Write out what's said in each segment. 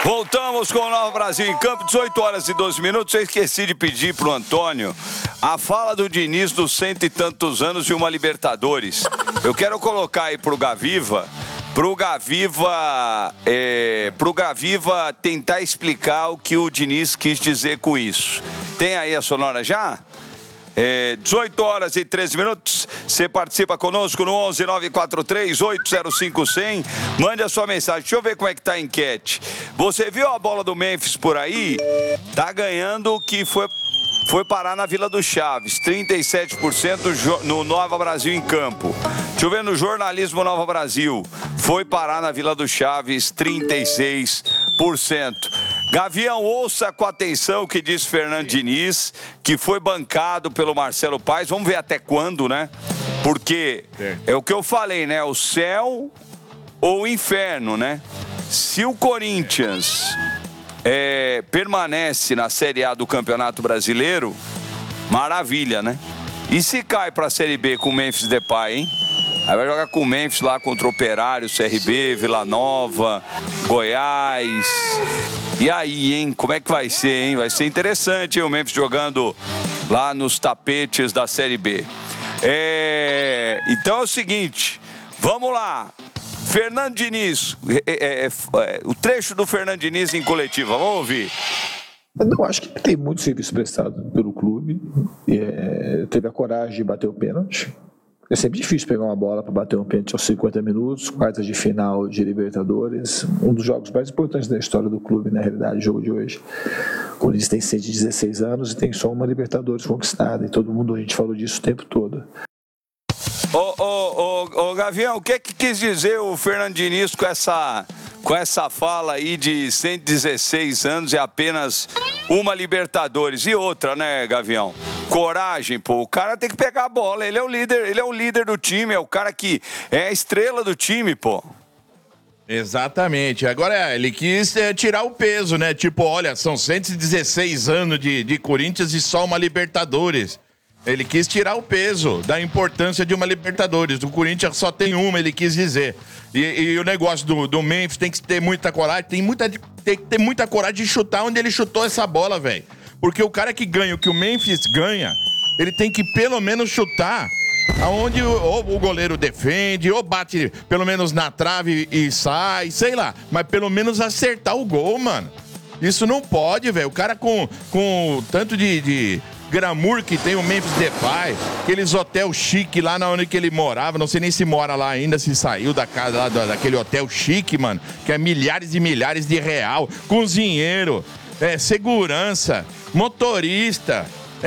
Voltamos com o Nova Brasil em campo, 18 horas e 12 minutos. Eu esqueci de pedir pro Antônio a fala do Diniz dos 100 e tantos anos de uma Libertadores. Eu quero colocar aí pro Gaviva tentar explicar o que o Diniz quis dizer com isso. Tem aí a sonora já? 18 horas e 13 minutos. Você participa conosco no 11 943 805 100. Mande a sua mensagem. Deixa eu ver como é que tá a enquete. Você viu a bola do Memphis por aí? Tá ganhando o que foi parar na Vila do Chaves. 37% no Nova Brasil em campo. Deixa eu ver no jornalismo Nova Brasil. Foi parar na Vila do Chaves. 36%. Gavião, ouça com atenção o que diz Fernando Diniz, que foi bancado pelo Marcelo Paes. Vamos ver até quando, né? Porque é o que eu falei, né? O céu ou o inferno, né? Se o Corinthians permanece na Série A do Campeonato Brasileiro, maravilha, né? E se cai pra Série B com o Memphis Depay, hein? Aí vai jogar com o Memphis lá contra o Operário, CRB, Vila Nova, Goiás. E aí, hein? Como é que vai ser, hein? Vai ser interessante, hein? O Memphis jogando lá nos tapetes da Série B. Então é o seguinte, vamos lá. Fernando Diniz, o trecho do Fernando Diniz em coletiva, vamos ouvir. Não, acho que tem muito serviço prestado pelo clube. Teve a coragem de bater o pênalti. É sempre difícil pegar uma bola para bater um pênalti aos 50 minutos, quartas de final de Libertadores, um dos jogos mais importantes da história do clube, na realidade, o jogo de hoje. O Corinthians tem 116 anos e tem só uma Libertadores conquistada, e todo mundo, a gente falou disso o tempo todo. Ô Gavião, o que quis dizer o Fernando Diniz com essa fala aí de 116 anos e apenas uma Libertadores? E outra, né, Gavião? Coragem, pô. O cara tem que pegar a bola. Ele é o líder do time, é o cara que é a estrela do time, pô. Exatamente. Agora, ele quis tirar o peso, né? Tipo, olha, são 116 anos de Corinthians e só uma Libertadores. Ele quis tirar o peso da importância de uma Libertadores. O Corinthians só tem uma, ele quis dizer. E o negócio do Memphis tem que ter muita coragem. Tem que ter muita coragem de chutar onde ele chutou essa bola, velho. Porque o cara que ganha o que o Memphis ganha, ele tem que pelo menos chutar aonde o goleiro defende, ou bate pelo menos na trave e sai, sei lá. Mas pelo menos acertar o gol, mano. Isso não pode, velho. O cara com tanto de glamour que tem o Memphis Depay, aqueles hotel chique lá na onde que ele morava, não sei nem se mora lá ainda, se saiu da casa lá daquele hotel chique, mano, que é milhares e milhares de real, cozinheiro, segurança, motorista,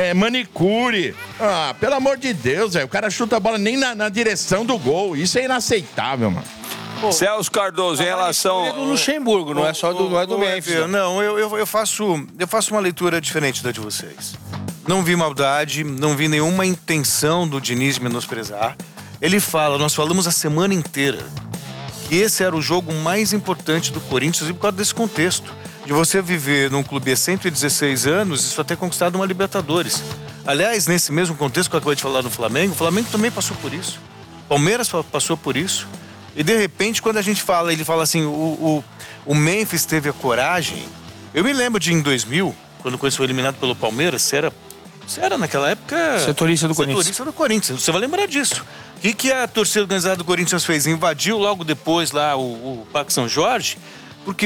manicure. Ah, pelo amor de Deus, velho, o cara chuta a bola nem na direção do gol, isso é inaceitável, mano. Celso Cardoso, em relação... É do Luxemburgo, não é só do Memphis. Não, eu faço uma leitura diferente da de vocês. Não vi maldade, não vi nenhuma intenção do Diniz menosprezar. Ele fala, nós falamos a semana inteira, que esse era o jogo mais importante do Corinthians e por causa desse contexto. De você viver num clube há 116 anos e só ter conquistado uma Libertadores. Aliás, nesse mesmo contexto que eu acabei de falar do Flamengo, o Flamengo também passou por isso. Palmeiras passou por isso. E de repente, quando a gente fala, ele fala assim, o Memphis teve a coragem. Eu me lembro de em 2000, quando o Corinthians foi eliminado pelo Palmeiras, você era naquela época... Setorista do Corinthians. Setorista do Corinthians, você vai lembrar disso. O que a torcida organizada do Corinthians fez? Invadiu logo depois lá o Parque São Jorge, porque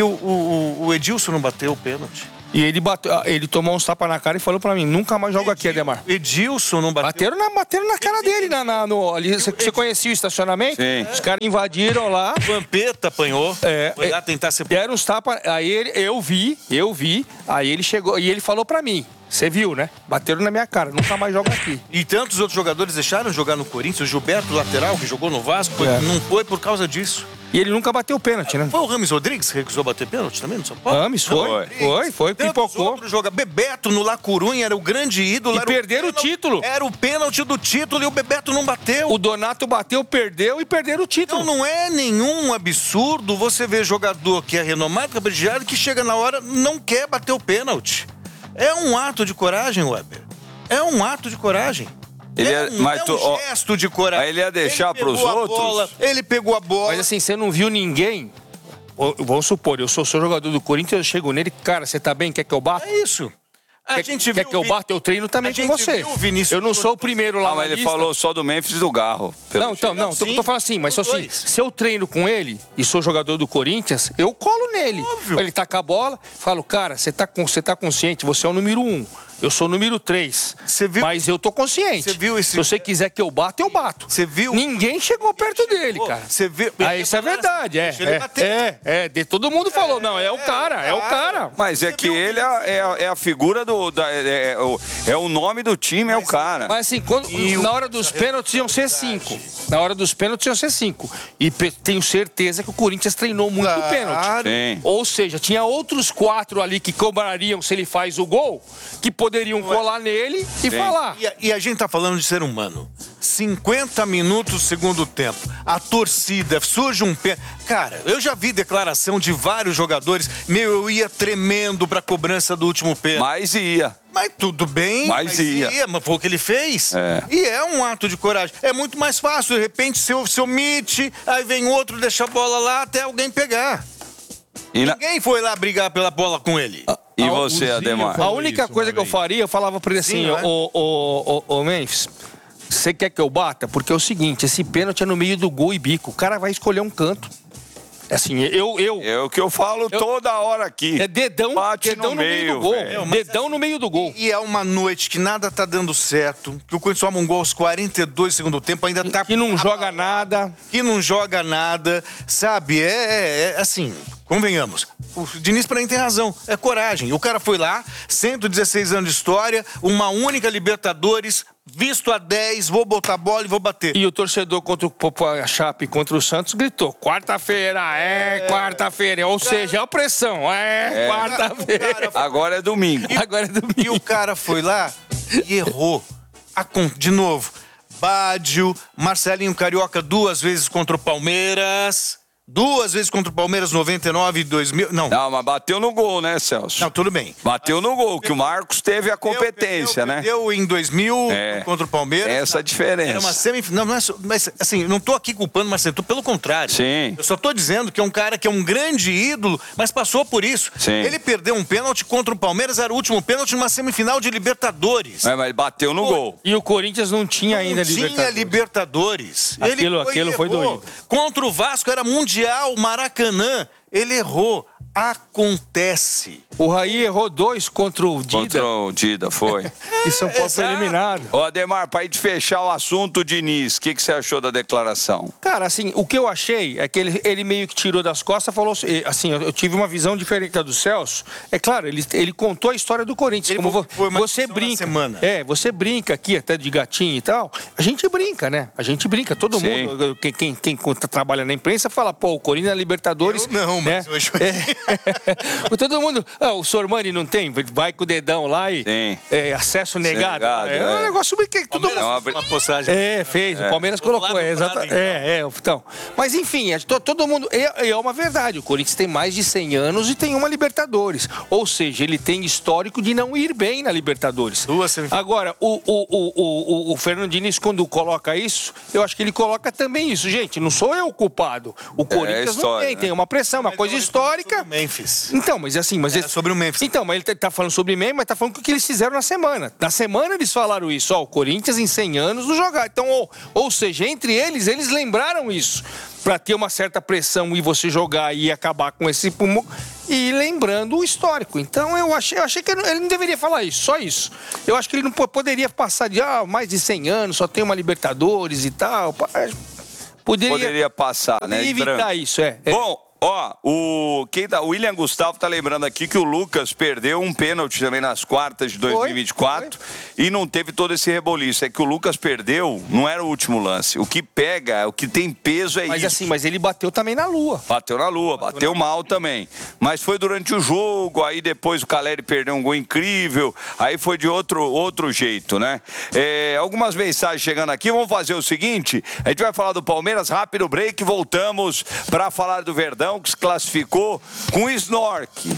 o Edilson não bateu o pênalti. E ele tomou uns tapas na cara e falou pra mim, nunca mais jogo aqui, Ademar. Edilson não bateu. Bateram na cara dele, ali. Você conhecia o estacionamento? Sim. Os caras invadiram lá. O Vampeta apanhou. Foi lá tentar ser... Deram uns tapas, aí eu vi, aí ele chegou, e ele falou pra mim, você viu, né? Bateram na minha cara, nunca mais jogo aqui. E tantos outros jogadores deixaram de jogar no Corinthians, o Gilberto, lateral, que jogou no Vasco, não foi por causa disso. E ele nunca bateu o pênalti, né? Foi o Rames Rodrigues que recusou bater pênalti também no São Paulo? Rames foi, pipocou. Bebeto no La Corunha era o grande ídolo. E perderam o título. Era o pênalti do título e o Bebeto não bateu. O Donato bateu, perdeu e perderam o título. Então não é nenhum absurdo você ver jogador que é renomado, que é prestigiado, que chega na hora não quer bater o pênalti. É um ato de coragem, Weber. É um ato de coragem. Um gesto de coragem. Aí ele ia deixar pros outros? Ele pegou a bola. Mas assim, você não viu ninguém vamos supor, eu sou jogador do Corinthians, eu chego nele, cara, você tá bem? Quer que eu bata? É isso. Quer que eu bata? Eu treino também com você. Eu não sou o primeiro lá na mas ele lista. falou só do Memphis e do Garro. Não, tô falando assim, mas assim, se eu treino com ele e sou jogador do Corinthians, eu colo nele. Óbvio. Ele tá com a bola, falo, cara, você tá consciente, você é o número 1. Eu sou o número 3. Mas eu tô consciente. Se você quiser que eu bato, eu bato. Você viu? Ninguém chegou perto dele, cara. Você viu? Isso é verdade, todo mundo falou, não, é o cara. Mas é que ele é a figura é o nome do time, é o cara. Mas assim, na hora dos pênaltis iam ser 5. Na hora dos pênaltis iam ser 5. E tenho certeza que o Corinthians treinou muito o pênalti. Sim. Ou seja, tinha outros 4 ali que cobrariam se ele faz o gol, que poderiam colar nele e falar. E a gente tá falando de ser humano. 50 minutos segundo tempo. A torcida, surge um pé. Cara, eu já vi declaração de vários jogadores. Eu ia tremendo pra cobrança do último pênalti. Mas ia. Mas tudo bem, mas mas foi o que ele fez. E é um ato de coragem. É muito mais fácil, de repente, se omite, aí vem outro, deixa a bola lá até alguém pegar. Ninguém foi lá brigar pela bola com ele. E você, Ademar? A única coisa que eu faria, eu falava pra ele assim, ô Memphis, você quer que eu bata? Porque é o seguinte, esse pênalti é no meio do gol e bico. O cara vai escolher um canto. Assim, É o que eu falo toda hora aqui. É dedão no meio do gol. Dedão no meio do gol. E é uma noite que nada tá dando certo, que o Corinthians toma um gol aos 42 do segundo tempo, ainda tá... Que não joga nada. Que não joga nada, sabe? Assim, convenhamos. O Diniz pra mim tem razão, é coragem. O cara foi lá, 116 anos de história, uma única Libertadores, visto a 10, vou botar a bola e vou bater. E o torcedor contra a Chape, contra o Santos, gritou, quarta-feira, quarta-feira. Ou seja, é a pressão, quarta-feira. Agora é domingo. E o cara foi lá e errou. De novo, Bádio, Marcelinho Carioca 2 vezes contra o Palmeiras... 2 vezes contra o Palmeiras, 99 e 2000. Não, mas bateu no gol, né, Celso? Não, tudo bem. Bateu no gol, que o Marcos teve a competência, né? Deu em 2000 contra o Palmeiras. Essa a diferença. Era uma semifinal. Mas assim, não tô aqui culpando o Marcelo, pelo contrário. Sim. Eu só tô dizendo que é um cara que é um grande ídolo, mas passou por isso. Sim. Ele perdeu um pênalti contra o Palmeiras, era o último pênalti numa semifinal de Libertadores. Mas ele bateu no gol. E o Corinthians não tinha ainda Libertadores. Não tinha Libertadores. Aquilo foi doido. Contra o Vasco era Mundial, Maracanã, ele errou. Acontece. O Raí errou 2 contra o Dida. Contra o Dida, foi. E São Paulo foi eliminado. Ô, Ademar, pra gente fechar o assunto, Diniz, o que você achou da declaração? Cara, assim, o que eu achei é que ele meio que tirou das costas e falou assim, eu tive uma visão diferente da do Celso. É claro, ele contou a história do Corinthians. Como você brinca. Você brinca aqui até de gatinho e tal. A gente brinca, né? A gente brinca. Todo mundo, quem trabalha na imprensa fala, pô, o Corinthians é Libertadores. Eu não, mas hoje... Todo mundo... o Sormani não tem? Vai com o dedão lá e... acesso negado. É um negócio que todo mundo... Uma postagem. Fez. O Palmeiras colocou. Então. Mas enfim, todo mundo... É uma verdade. O Corinthians tem mais de 100 anos e tem uma Libertadores. Ou seja, ele tem histórico de não ir bem na Libertadores. Agora, o Fernando Diniz, quando coloca isso, eu acho que ele coloca também isso. Gente, não sou eu o culpado. O Corinthians não tem uma pressão, uma coisa histórica. Memphis. Então, mas assim... sobre o Memphis. Então, mas ele tá falando sobre o Memphis, mas tá falando o que eles fizeram na semana. Na semana eles falaram isso. O Corinthians em 100 anos não jogar. Então, ou seja, entre eles lembraram isso. Pra ter uma certa pressão e você jogar e acabar com esse pulmão. E lembrando o histórico. Então, eu achei que ele não deveria falar isso, só isso. Eu acho que ele não poderia passar de mais de 100 anos, só tem uma Libertadores e tal. Poderia passar, né? Evitar isso, Bom, o William Gustavo tá lembrando aqui que o Lucas perdeu um pênalti também nas quartas de 2024 e não teve todo esse reboliço. É que o Lucas perdeu, não era o último lance. O que pega, o que tem peso é isso. Mas ele bateu também na Lua. Bateu na Lua, bateu mal também. Mas foi durante o jogo, aí depois o Caleri perdeu um gol incrível, aí foi de outro jeito, né? Algumas mensagens chegando aqui, vamos fazer o seguinte, a gente vai falar do Palmeiras, rápido break, voltamos para falar do Verdão, que se classificou com Snork.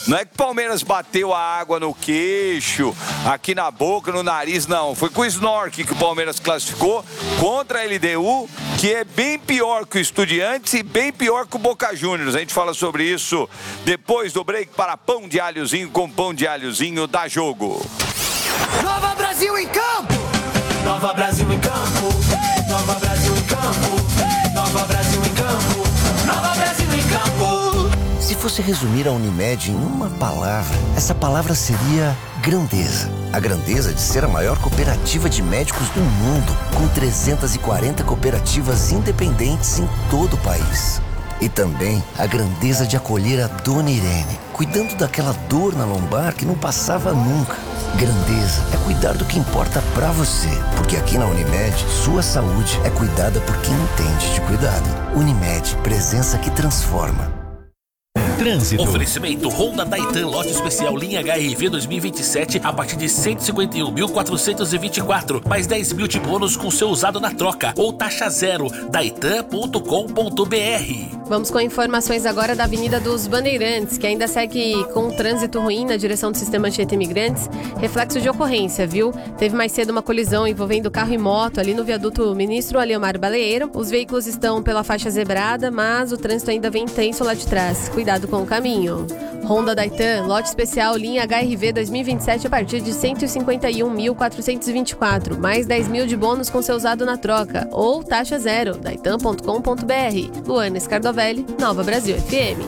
Não é que o Palmeiras bateu a água no queixo, aqui na boca, no nariz, não. Foi com o Snork que o Palmeiras classificou contra a LDU, que é bem pior que o Estudiantes e bem pior que o Boca Juniors. A gente fala sobre isso depois do break para Pão de Alhozinho com Pão de Alhozinho da Jogo. Nova Brasil em campo! Nova Brasil em campo! Nova Brasil em campo! Nova Brasil em campo! Nova Brasil em campo! Se fosse resumir a Unimed em uma palavra, essa palavra seria grandeza. A grandeza de ser a maior cooperativa de médicos do mundo, com 340 cooperativas independentes em todo o país. E também a grandeza de acolher a Dona Irene, cuidando daquela dor na lombar que não passava nunca. Grandeza é cuidar do que importa pra você, porque aqui na Unimed, sua saúde é cuidada por quem entende de cuidado. Unimed, presença que transforma. Trânsito. Oferecimento Honda Titan lote especial linha HRV 2027 a partir de 151.424, mais 10 mil de bônus com seu usado na troca ou taxa zero. Titan.com.br. Vamos com informações agora da Avenida dos Bandeirantes, que ainda segue com trânsito ruim na direção do sistema Anchieta Imigrantes, reflexo de ocorrência, viu? Teve mais cedo uma colisão envolvendo carro e moto ali no viaduto Ministro Aliomar Baleeiro. Os veículos estão pela faixa zebrada, mas o trânsito ainda vem intenso lá de trás. Cuidado com o caminho. Honda Titan, lote especial linha HRV 2027 a partir de 151.424, mais 10 mil de bônus com seu usado na troca ou taxa zero. Titan.com.br. Luana Scardovelli, Nova Brasil FM.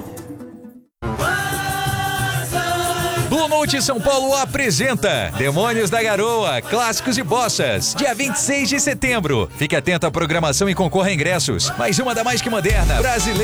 Blue Note São Paulo apresenta Demônios da Garoa, Clássicos e Bossas, dia 26 de setembro. Fique atento à programação e concorra a ingressos. Mais uma da Mais Que Moderna brasileira.